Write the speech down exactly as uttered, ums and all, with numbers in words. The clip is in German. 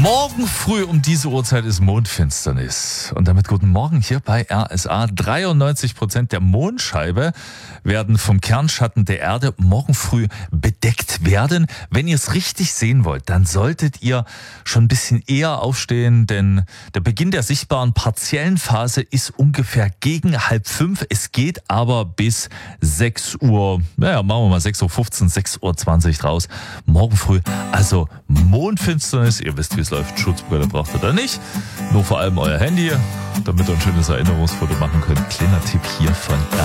Morgen früh um diese Uhrzeit ist Mondfinsternis. Und damit guten Morgen hier bei R S A. dreiundneunzig Prozent der Mondscheibe werden vom Kernschatten der Erde morgen früh bedeckt werden. Wenn ihr es richtig sehen wollt, dann solltet ihr schon ein bisschen eher aufstehen, denn der Beginn der sichtbaren partiellen Phase ist ungefähr gegen halb fünf. Es geht aber bis sechs Uhr, naja, machen wir mal sechs Uhr fünfzehn, sechs Uhr zwanzig raus. Morgen früh, also Mondfinsternis. Ihr wisst, wie es läuft. Schutzbrille braucht ihr da nicht. Nur vor allem euer Handy, damit ihr ein schönes Erinnerungsfoto machen könnt. Kleiner Tipp hier von R S A.